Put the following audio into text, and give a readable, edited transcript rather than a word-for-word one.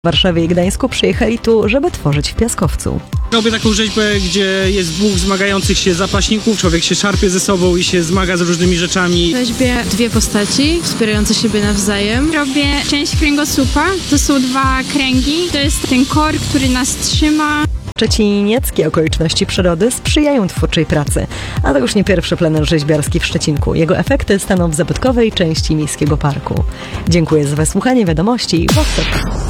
W Warszawie i Gdańsku przyjechali tu, żeby tworzyć w piaskowcu. Robię taką rzeźbę, gdzie jest dwóch zmagających się zapaśników, człowiek się szarpie ze sobą i się zmaga z różnymi rzeczami. Rzeźbię dwie postaci, wspierające siebie nawzajem. Robię część kręgosłupa, to są dwa kręgi, to jest ten kor, który nas trzyma. Szczecinieckie okoliczności przyrody sprzyjają twórczej pracy, a to już nie pierwszy plener rzeźbiarski w Szczecinku. Jego efekty staną w zabytkowej części Miejskiego Parku. Dziękuję za wysłuchanie wiadomości w WhatsApp.